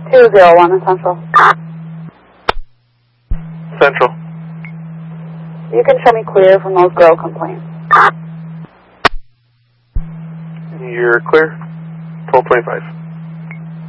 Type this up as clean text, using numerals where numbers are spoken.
201 Central. Central. You can show me clear from those grill complaints. You're clear. 1225.